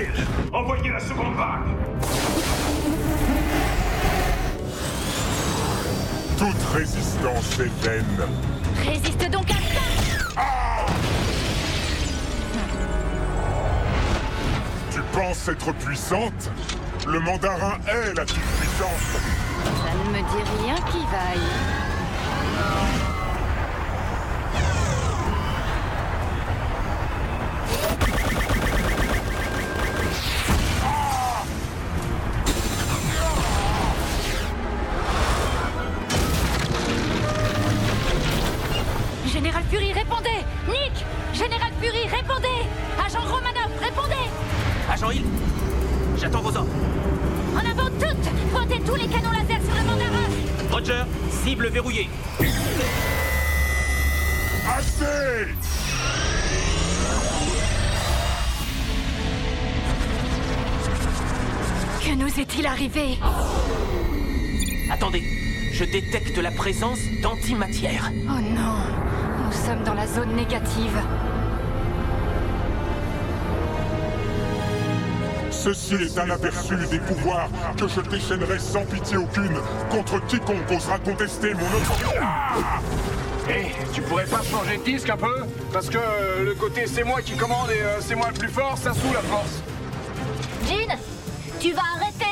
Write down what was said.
piège. Envoyez la seconde vague. Toute résistance est vaine. Résiste donc à ça! Tu penses être puissante? Le mandarin est la toute-puissance. Ça ne me dit rien qui vaille. Général Fury, répondez! Nick! Général Fury, répondez! Agent Romanov, répondez! Agent Hill, j'attends vos ordres. En avant toutes! Pointez tous les canons laser sur le mandarin! Roger, cible verrouillée. Assez! Que nous est-il arrivé? Attendez, je détecte la présence d'antimatière. Oh non! Nous sommes dans la zone négative. Ceci est un aperçu des pouvoirs que je déchaînerai sans pitié aucune contre quiconque osera contester mon autorité. Hé, tu pourrais pas changer de disque un peu? Parce que le côté c'est moi qui commande et c'est moi le plus fort, ça saoule la force. Jean, tu vas arrêter